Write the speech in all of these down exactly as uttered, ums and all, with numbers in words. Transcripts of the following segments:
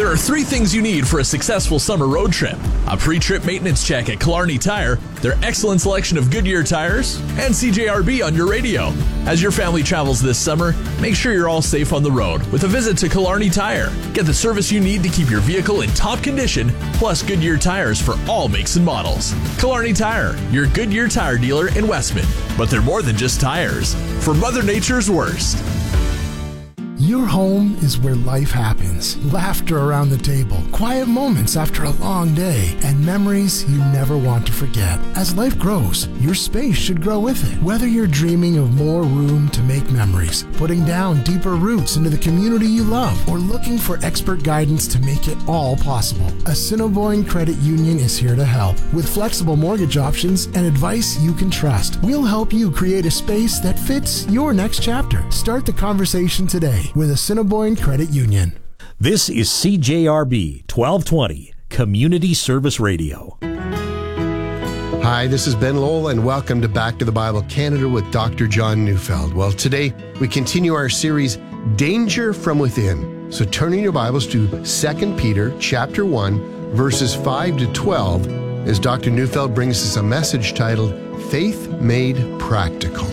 There are three things you need for a successful summer road trip: a pre-trip maintenance check at Killarney Tire, their excellent selection of Goodyear tires, and C J R B on your radio. As your family travels this summer, make sure you're all safe on the road with a visit to Killarney Tire. Get the service you need to keep your vehicle in top condition, plus Goodyear tires for all makes and models. Killarney Tire, your Goodyear tire dealer in Westman. But they're more than just tires. For Mother Nature's worst. Your home is where life happens. Laughter around the table, quiet moments after a long day, and memories you never want to forget. As life grows, your space should grow with it. Whether you're dreaming of more room to make memories, putting down deeper roots into the community you love, or looking for expert guidance to make it all possible, Assiniboine Credit Union is here to help. With flexible mortgage options and advice you can trust, we'll help you create a space that fits your next chapter. Start the conversation today with Assiniboine Credit Union. This is C J R B twelve twenty, Community Service Radio. Hi, this is Ben Lowell, and welcome to Back to the Bible Canada with Doctor John Neufeld. Well, today we continue our series, Danger from Within. So turn in your Bibles to Second Peter chapter one, verses five to twelve, as Doctor Neufeld brings us a message titled, Faith Made Practical.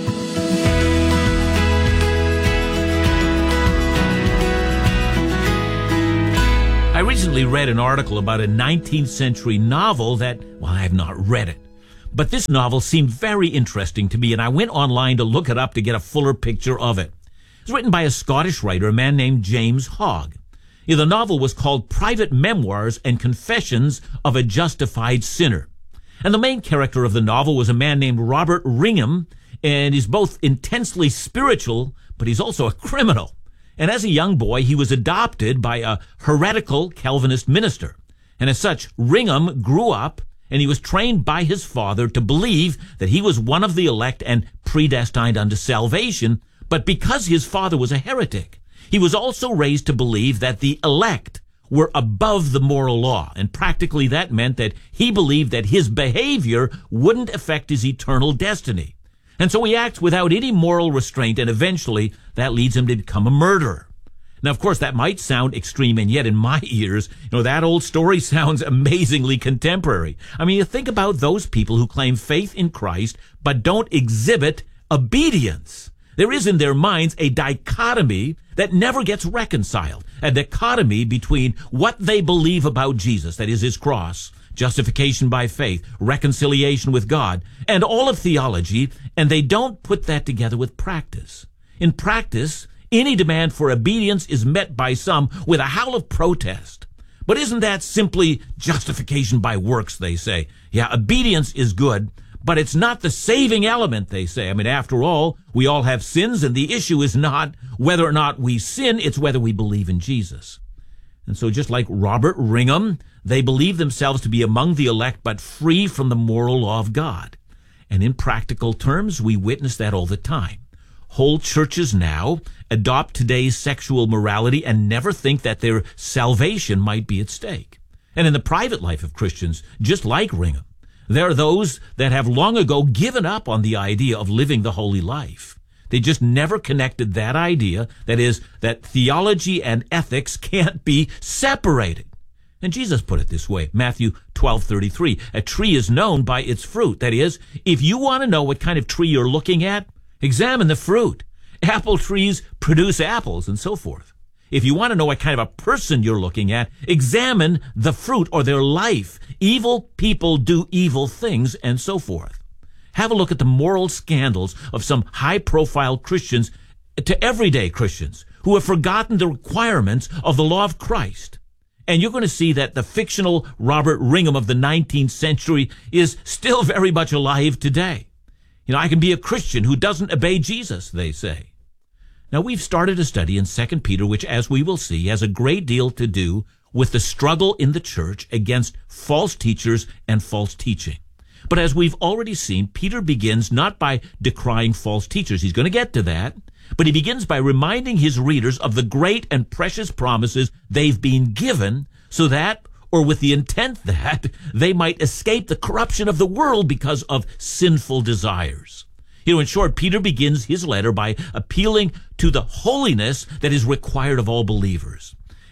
I recently read an article about a nineteenth century novel that, well, I have not read it. But this novel seemed very interesting to me, and I went online to look it up to get a fuller picture of it. It was written by a Scottish writer, a man named James Hogg. The novel was called Private Memoirs and Confessions of a Justified Sinner. And the main character of the novel was a man named Robert Ringham, and he's both intensely spiritual, but he's also a criminal. And as a young boy, he was adopted by a heretical Calvinist minister. And as such, Ringham grew up, and he was trained by his father to believe that he was one of the elect and predestined unto salvation. But because his father was a heretic, he was also raised to believe that the elect were above the moral law. And practically that meant that he believed that his behavior wouldn't affect his eternal destiny. And so he acts without any moral restraint, and eventually that leads him to become a murderer. Now, of course, that might sound extreme, and yet in my ears, you know, that old story sounds amazingly contemporary. I mean, you think about those people who claim faith in Christ, but don't exhibit obedience. There is in their minds a dichotomy that never gets reconciled, a dichotomy between what they believe about Jesus, that is his cross, justification by faith, reconciliation with God, and all of theology, and they don't put that together with practice. In practice, any demand for obedience is met by some with a howl of protest. But isn't that simply justification by works, they say? Yeah, obedience is good, but it's not the saving element, they say. I mean, after all, we all have sins, and the issue is not whether or not we sin, it's whether we believe in Jesus. And so just like Robert Ringham, they believe themselves to be among the elect, but free from the moral law of God. And in practical terms, we witness that all the time. Whole churches now adopt today's sexual morality and never think that their salvation might be at stake. And in the private life of Christians, just like Ringham, there are those that have long ago given up on the idea of living the holy life. They just never connected that idea, that is, that theology and ethics can't be separated. And Jesus put it this way, Matthew twelve thirty-three, a tree is known by its fruit. That is, if you want to know what kind of tree you're looking at, examine the fruit. Apple trees produce apples and so forth. If you want to know what kind of a person you're looking at, examine the fruit or their life. Evil people do evil things and so forth. Have a look at the moral scandals of some high-profile Christians to everyday Christians who have forgotten the requirements of the law of Christ. And you're going to see that the fictional Robert Ringham of the nineteenth century is still very much alive today. You know, I can be a Christian who doesn't obey Jesus, they say. Now, we've started a study in Second Peter, which, as we will see, has a great deal to do with the struggle in the church against false teachers and false teaching. But as we've already seen, Peter begins not by decrying false teachers. He's going to get to that. But he begins by reminding his readers of the great and precious promises they've been given so that, or with the intent that, they might escape the corruption of the world because of sinful desires. You know, in short, Peter begins his letter by appealing to the holiness that is required of all believers.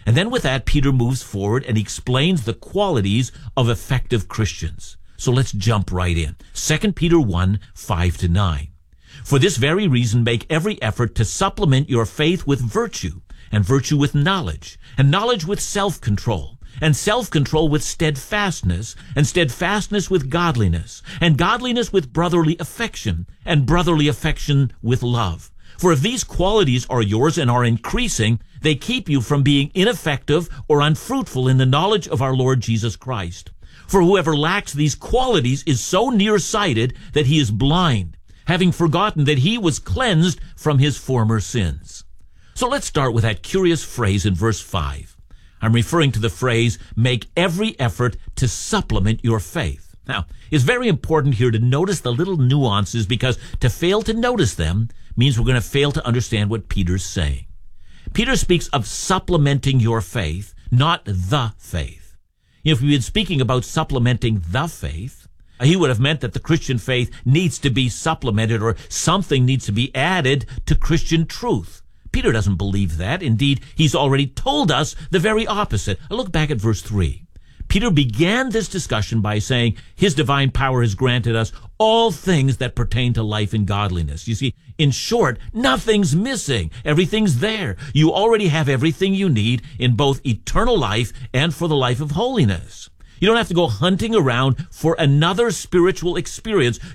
And then with that, Peter moves forward and explains the qualities of effective Christians. So let's jump right in. Second Peter one, five to nine. For this very reason, make every effort to supplement your faith with virtue, and virtue with knowledge, and knowledge with self-control, and self-control with steadfastness, and steadfastness with godliness, and godliness with brotherly affection, and brotherly affection with love. For if these qualities are yours and are increasing, they keep you from being ineffective or unfruitful in the knowledge of our Lord Jesus Christ. For whoever lacks these qualities is so nearsighted that he is blind, having forgotten that he was cleansed from his former sins. So let's start with that curious phrase in verse five. I'm referring to the phrase, make every effort to supplement your faith. Now, it's very important here to notice the little nuances, because to fail to notice them means we're going to fail to understand what Peter's saying. Peter speaks of supplementing your faith, not the faith. If we'd been speaking about supplementing the faith, he would have meant that the Christian faith needs to be supplemented, or something needs to be added to Christian truth. Peter doesn't believe that. Indeed, he's already told us the very opposite. Look back at verse three. Peter began this discussion by saying, his divine power has granted us all things that pertain to life and godliness. You see, in short, nothing's missing. Everything's there. You already have everything you need in both eternal life and for the life of holiness. You don't have to go hunting around for another spiritual experience.